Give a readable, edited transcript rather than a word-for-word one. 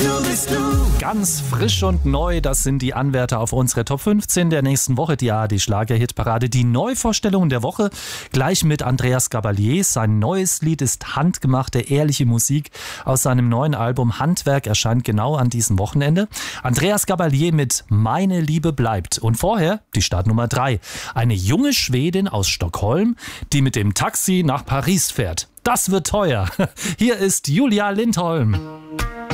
Du bist du. Ganz frisch und neu, das sind die Anwärter auf unsere Top 15 der nächsten Woche, die ARD-Schlager-Hitparade. Die Neuvorstellung der Woche, gleich mit Andreas Gabalier. Sein neues Lied ist handgemachte, ehrliche Musik aus seinem neuen Album Handwerk, erscheint genau an diesem Wochenende. Andreas Gabalier mit Meine Liebe bleibt. Und vorher die Startnummer 3. Eine junge Schwedin aus Stockholm, die mit dem Taxi nach Paris fährt. Das wird teuer. Hier ist Julia Lindholm.